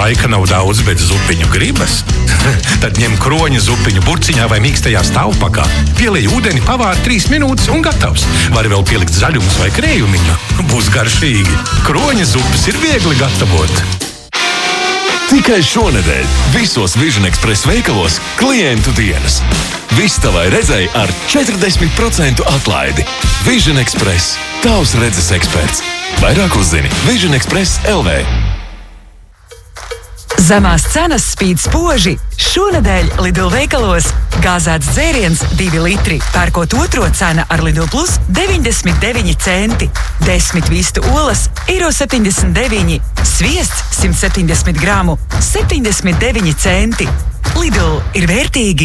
laika nav daudz, bet zupiņu gribas. Tad ņem kroņa zupiņu burciņā vai mīkstajā stāvpakā. Pielej ūdeni, pavāri 3 minūtes un gatavs. Var vēl pielikt zaļumus vai krējumiņu. Būs garšīgi. Kroņa zupas ir viegli gatavot. Tikai šonedēļ visos Vision Express veikalos klientu dienas. Viss tavai redzei ar 40% atlaidi. Vision Express. Tavs redzes eksperts. Vairāk uzzini Vision Express LV. Zemās cenas spīd spoži. Šonedēļ Lidl veikalos gāzēts dzēriens 2 litri. Pērkot otro cena ar Lidl Plus 99 centi. 10 vistu olas €79. Sviests 170 gramu 79 centi. Lidl ir vērtīgi.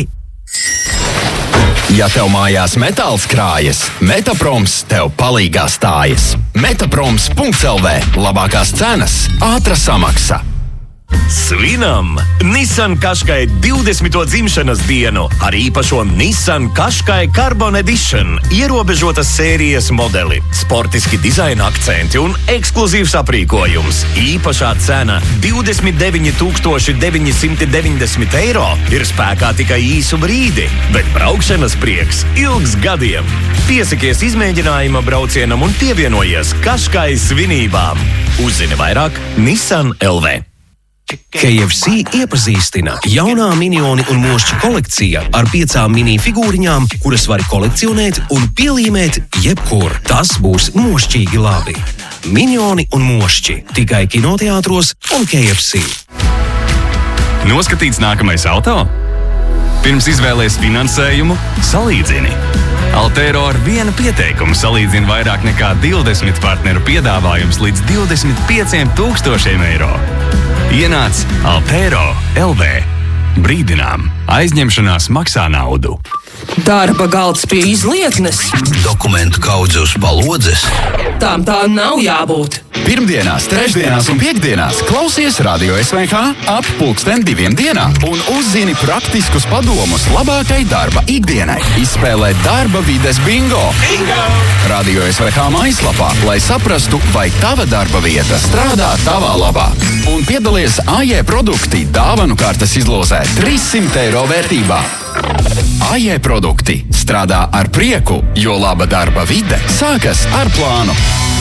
Ja tev mājās metāls krājas, Metaproms tev palīgā stājas. Metaproms.lv. Labākās cenas, ātra samaksa. Svinam Nissan Qashqai 20. dzimšanas dienu ar īpašo Nissan Qashqai Carbon Edition ierobežotas sērijas modeli, sportiski dizaina akcenti un ekskluzīvs aprīkojums. Īpašā cena $29 990 ir spēkā tikai īsu brīdi, bet braukšanas prieks ilgs gadiem. Piesakies izmēģinājuma braucienam un pievienojies Qashqai svinībām. Uzzini vairāk Nissan LV. KFC iepazīstina jaunā minioni un mošķi kolekcija ar 5 mini figūriņām, kuras var kolekcionēt un pielīmēt jebkur. Tas būs mošķīgi labi. Minioni un mošķi tikai kinoteātros un KFC. Noskatīts nākamais auto? Pirms izvēlies finansējumu, salīdzini. Altero ar vienu pieteikumu salīdzina vairāk nekā 20 partneru piedāvājums līdz €25,000. Ienāc Altero LV. Brīdinām, aizņemšanās maksā naudu. Darba galds pie izlietnes. Dokumentu kaudze uz palodzes. Tām tā nav jābūt. Pirmdienās, trešdienās un piekdienās klausies Radio SVH ap 2:00 dienā un uzzini praktiskus padomus labākai darba ikdienai. Izspēlē darba vides bingo. Radio SVH mājaslapā, lai saprastu, vai tava darba vieta strādā tavā labā. Un piedalies AJ produkti dāvanu kartes izlozē €300 vērtībā. AJ produkti strādā ar prieku, jo laba darba vide sākas ar plānu.